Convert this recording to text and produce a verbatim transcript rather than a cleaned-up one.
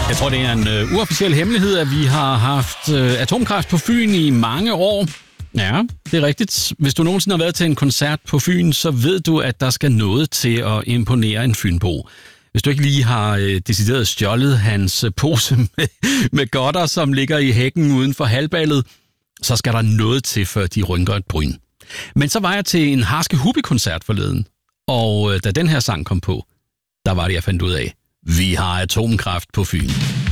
Jeg tror, det er en øh, uofficiel hemmelighed, at vi har haft øh, atomkraft på Fyn i mange år. Ja, det er rigtigt. Hvis du nogensinde har været til en koncert på Fyn, så ved du, at der skal noget til at imponere en fynbo. Hvis du ikke lige har øh, decideret stjålet hans øh, pose med, med godter, som ligger i hækken uden for halvballet, så skal der noget til, før de rynker et bryn. Men så var jeg til en Harske Hubi-koncert forleden, og øh, da den her sang kom på, der var det, jeg fandt ud af, vi har atomkraft på Fyn.